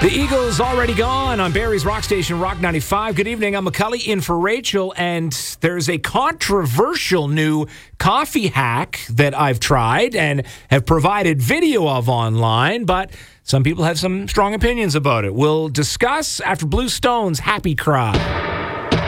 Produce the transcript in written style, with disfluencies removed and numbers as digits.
The Eagles already gone on Barrie's Rock Station, Rock 95. Good evening. I'm McCully in for Rachel, and there's a controversial new coffee hack that I've tried and have provided video of online, but some people have some strong opinions about it. We'll discuss after Blue Stone's Happy Cry.